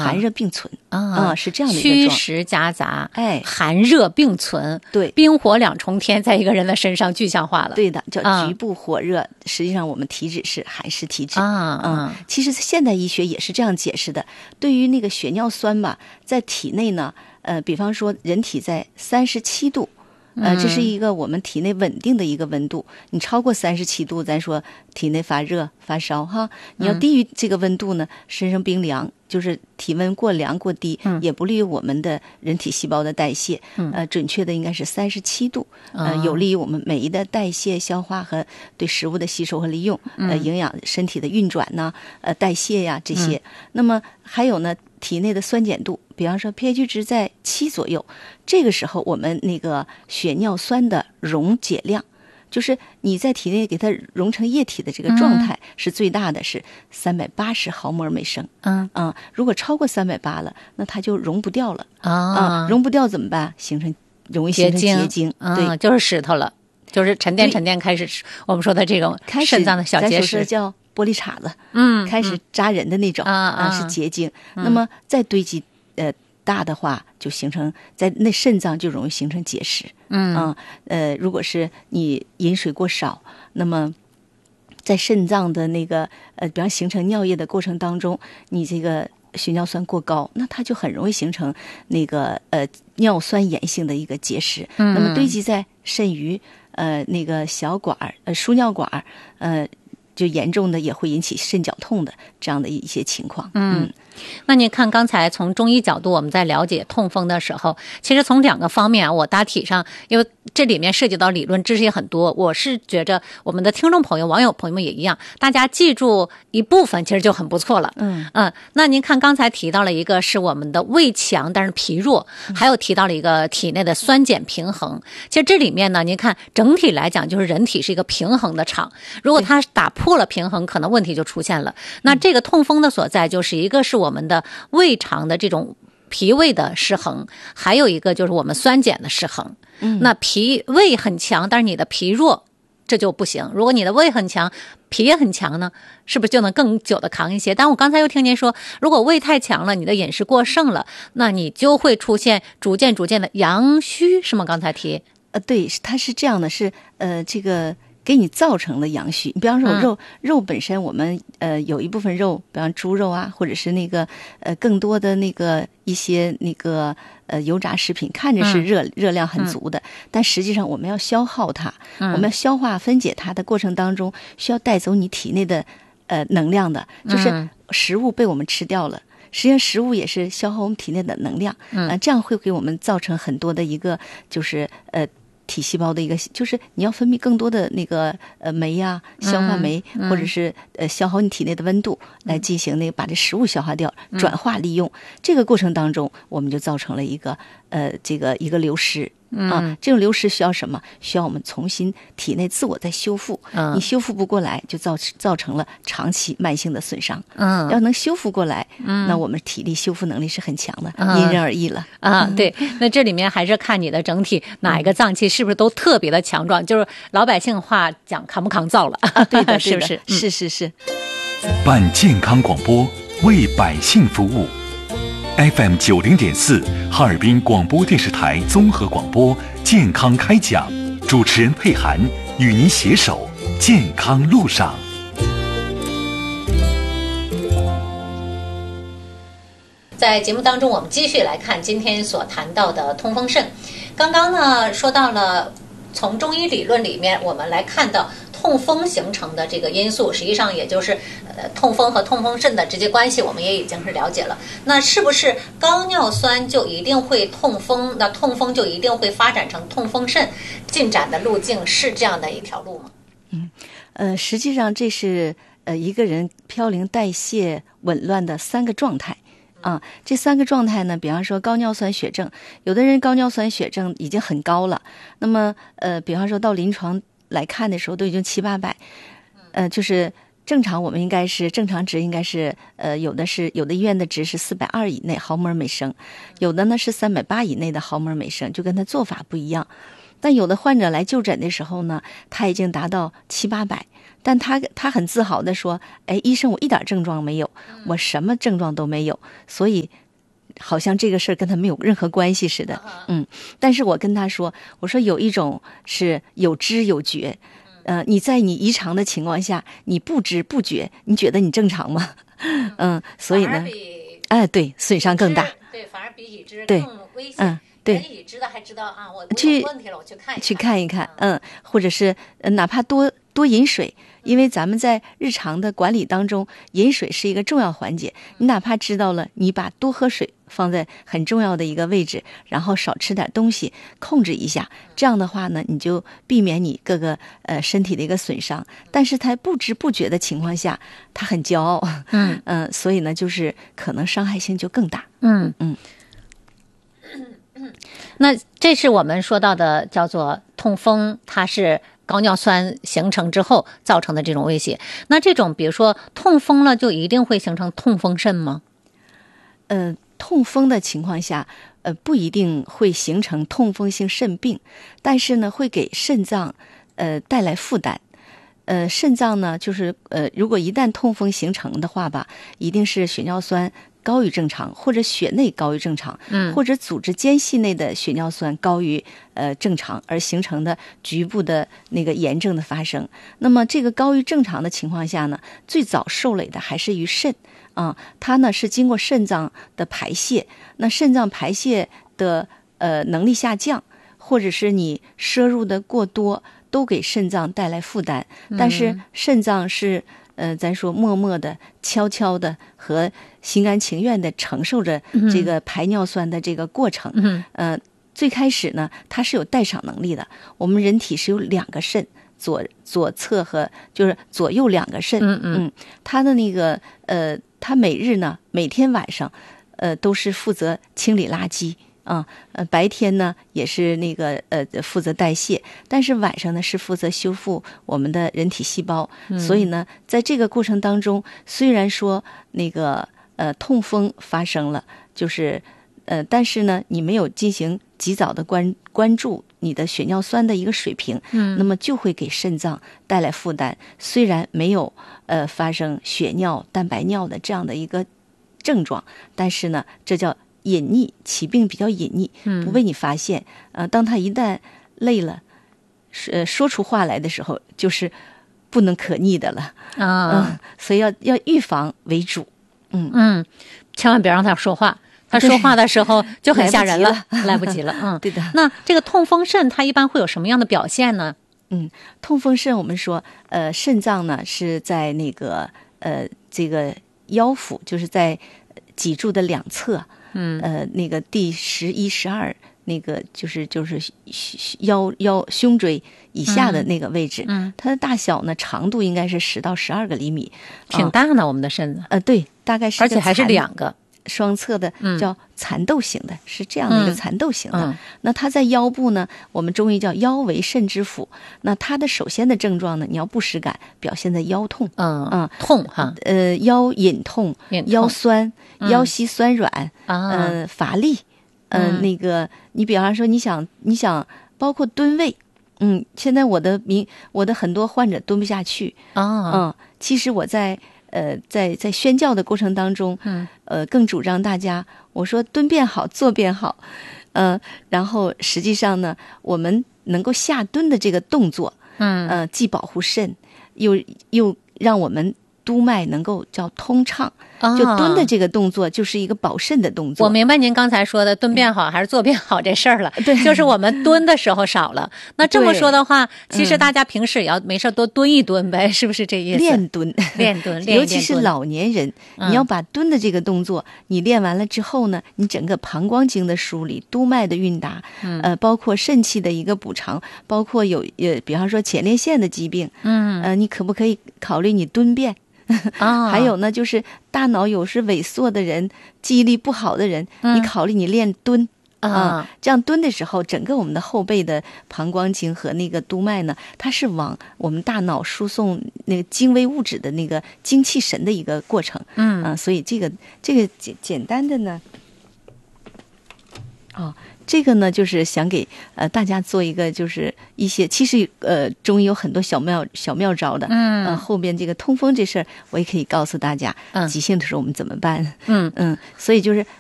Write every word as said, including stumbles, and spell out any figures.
寒热并存啊、 啊，是这样的一个虚状态。 实夹杂， 哎， 寒热并存， 对， 冰火两重天在一个人的身上具象化了。 对的，叫啊局部火热。实际上，我们体质是寒湿体质啊。 嗯，其实现代医学也是这样解释的。对于那个血尿酸吧，在体内呢，呃，比方说人体在三十七度。呃，这是一个我们体内稳定的一个温度。你超过三十七度，咱说体内发热发烧哈。你要低于这个温度呢，身上冰凉，就是体温过凉过低，也不利于我们的人体细胞的代谢。呃，准确的应该是三十七度，呃，有利于我们每一的代谢、消化和对食物的吸收和利用，呃，营养身体的运转呐，呃，代谢呀这些。那么还有呢，体内的酸碱度，比方说 pH 值在七左右，这个时候我们那个血尿酸的溶解量，就是你在体内给它溶成液体的这个状态是最大的，是三百八十毫摩尔每升。 嗯啊，如果超过三百八了，那它就溶不掉了啊， 啊，溶不掉怎么办？形成容易形成结晶，对、 嗯，就是石头了，就是沉淀沉淀开始我们说的这种肾脏的小结石， 叫玻璃碴子， 嗯， 开始扎人的那种、 嗯、 啊，是结晶。嗯、那么再堆积呃大的话，就形成在那肾脏就容易形成结石。 嗯啊呃，如果是你饮水过少，那么在肾脏的那个呃，比方形成尿液的过程当中，你这个血尿酸过高，那它就很容易形成那个呃尿酸盐性的一个结石。 嗯、 那么堆积在肾盂呃那个小管呃输尿管呃。就严重的也会引起肾绞痛的这样的一些情况。 嗯，那您看刚才从中医角度我们在了解痛风的时候，其实从两个方面啊，我大体上因为这里面涉及到理论知识也很多，我是觉着我们的听众朋友网友朋友们也一样，大家记住一部分其实就很不错了。 嗯嗯，那您看刚才提到了一个是我们的胃强但是脾弱，还有提到了一个体内的酸碱平衡。其实这里面呢，您看整体来讲就是人体是一个平衡的场，如果它打破了平衡，可能问题就出现了。那这个痛风的所在就是一个是我们的胃肠的这种脾胃的失衡，还有一个就是我们酸碱的失衡。 嗯， 那脾胃很强，但是你的脾弱，这就不行。如果你的胃很强，脾也很强呢，是不是就能更久的扛一些？但我刚才又听您说，如果胃太强了，你的饮食过剩了，那你就会出现逐渐逐渐的阳虚，是吗？刚才提呃，对，它是这样的，是呃这个。给你造成了阳虚，你比方说肉、嗯、肉本身，我们呃有一部分肉，比方猪肉啊，或者是那个呃更多的那个一些那个呃油炸食品，看着是热、嗯、热量很足的，但实际上我们要消耗它，嗯、我们要消化分解它的过程当中，需要带走你体内的呃能量的，就是食物被我们吃掉了。实际上，食物也是消耗我们体内的能量，嗯、呃，这样会给我们造成很多的一个就是呃。体细胞的一个，就是你要分泌更多的那个呃酶呀、啊，消化酶，嗯嗯、或者是呃消耗你体内的温度来进行那个把这食物消化掉、嗯、转化利用。这个过程当中，我们就造成了一个呃这个一个流失。啊，这种流失需要什么？需要我们重新体内自我再修复。嗯，你修复不过来，就造造成了长期慢性的损伤。嗯，要能修复过来，嗯，那我们体力修复能力是很强的，嗯、因人而异了。 啊，对，那这里面还是看你的整体哪一个脏器是不是都特别的强壮，就是老百姓话讲扛不扛造了。 啊，对的， 是不是？ 是是是。 办健康广播，为百姓服务。F M 九零点四，哈尔滨广播电视台综合广播健康开讲，主持人佩涵与您携手健康路上。 在节目当中，我们继续来看今天所谈到的痛风肾。刚刚呢说到了从中医理论里面，我们来看到痛风形成的这个因素，实际上也就是呃痛风和痛风肾的直接关系，我们也已经是了解了。那是不是高尿酸就一定会痛风？那痛风就一定会发展成痛风肾？进展的路径是这样的一条路吗？ 嗯，呃，实际上这是呃一个人嘌呤代谢紊乱的三个状态。啊，这三个状态呢，比方说高尿酸血症，有的人高尿酸血症已经很高了，那么呃，比方说到临床来看的时候都已经七八百，呃，就是正常我们应该是正常值应该是呃有的是有的医院的值是四百二以内毫摩尔每升，有的呢是三百八以内的毫摩尔每升，就跟他做法不一样。但有的患者来就诊的时候呢，他已经达到七八百， 但他他很自豪的说，哎，医生我一点症状没有，我什么症状都没有，所以好像这个事儿跟他没有任何关系似的。嗯，但是我跟他说，我说有一种是有知有觉，呃，你在你异常的情况下，你不知不觉，你觉得你正常吗？嗯，所以呢，哎，对，损伤更大。 对，反而比已知对更危险。 嗯，对， 已知的还知道啊，我去有问题了，我去看一看， 去看一看，嗯，或者是呃哪怕多多饮水，因为咱们在日常的管理当中，饮水是一个重要环节。你哪怕知道了，你把多喝水放在很重要的一个位置，然后少吃点东西，控制一下，这样的话呢，你就避免你各个呃身体的一个损伤。但是他不知不觉的情况下，他很骄傲， 嗯嗯、呃，所以呢，就是可能伤害性就更大。 嗯嗯。 那这是我们说到的叫做痛风，它是高尿酸形成之后造成的这种威胁。那这种比如说痛风了，就一定会形成痛风肾吗？ 呃，痛风的情况下，呃，不一定会形成痛风性肾病，但是呢，会给肾脏呃带来负担。呃，肾脏呢，就是呃，如果一旦痛风形成的话吧，一定是血尿酸高于正常，或者血内高于正常， 嗯， 或者组织间隙内的血尿酸高于呃正常，而形成的局部的那个炎症的发生。那么这个高于正常的情况下呢，最早受累的还是于肾啊，它呢是经过肾脏的排泄，那肾脏排泄的呃能力下降，或者是你摄入的过多，都给肾脏带来负担。但是肾脏是呃，咱说默默的、悄悄的和心甘情愿的承受着这个排尿酸的这个过程。 嗯， 呃，最开始呢，它是有代偿能力的。我们人体是有两个肾，左左侧和就是左右两个肾。 嗯嗯嗯，它的那个呃，它每日呢，每天晚上，呃，都是负责清理垃圾。啊，呃，白天呢也是那个呃负责代谢，但是晚上呢是负责修复我们的人体细胞。 嗯、 所以呢，在这个过程当中，虽然说那个呃痛风发生了，就是呃，但是呢，你没有进行及早的关关注你的血尿酸的一个水平， 嗯， 那么就会给肾脏带来负担。虽然没有呃发生血尿、蛋白尿的这样的一个症状，但是呢，这叫隐匿，起病比较隐匿，不被你发现。呃，当他一旦累了，呃，说出话来的时候，就是不能可逆的了啊、 嗯。所以要要预防为主。嗯嗯，千万别让他说话，他说话的时候就很吓人了， 来不及了。 来不及了。嗯， 对的。 那这个痛风肾它一般会有什么样的表现呢？ 嗯，痛风肾我们说，呃，肾脏呢是在那个呃这个腰腹，就是在脊柱的两侧。 嗯， 呃，那个第十一、十二，那个就是就是腰腰胸椎以下的那个位置， 嗯， 它的大小呢，长度应该是十到十二个厘米， 挺大呢，啊、我们的肾子。 呃，对，大概是， 而且还是两个双侧的，叫蚕豆型的，嗯、是这样的一个蚕豆型的。 嗯、 那它在腰部呢，我们中医叫腰为肾之府。那它的首先的症状呢，你要不适感，表现在腰痛， 嗯嗯， 痛哈， 呃，腰隐痛、 隐痛腰酸、 嗯、 腰膝酸软， 啊， 呃，乏力，嗯、呃， 嗯那个，你比方说，你想，你想，包括蹲位，嗯，现在我的民，我的很多患者蹲不下去， 啊， 嗯，其实我在。呃，在在宣教的过程当中， 嗯， 呃，更主张大家，我说蹲便好，坐便好，呃，然后实际上呢，我们能够下蹲的这个动作， 嗯， 呃，既保护肾，又又让我们督脉能够叫通畅。就蹲的这个动作就是一个保肾的动作。 我明白您刚才说的蹲便好还是坐便好这事儿了。 对， 就是我们蹲的时候少了。那这么说的话，其实大家平时也要没事多蹲一蹲呗，嗯、是不是这意思？ 练蹲， 练蹲，练尤其是老年人， 嗯、 你要把蹲的这个动作，你练完了之后呢，你整个膀胱经的梳理、督脉的运达， 嗯、 呃，包括肾气的一个补偿，包括有呃，比方说前列腺的疾病， 嗯， 呃，你可不可以考虑你蹲便？ 啊， 还有呢，就是大脑有时萎缩的人，记忆力不好的人， 嗯、 你考虑你练蹲啊、 呃，这样蹲的时候，整个我们的后背的膀胱经和那个督脉呢，它是往我们大脑输送那个精微物质的那个精气神的一个过程。 嗯啊、呃，所以这个这个简简单的呢， 哦，这个呢，就是想给呃大家做一个，就是一些其实呃中医有很多小妙小妙招的， 嗯， 呃后边这个痛风这事儿，我也可以告诉大家， 嗯， 急性的时候我们怎么办， 嗯嗯，所以就是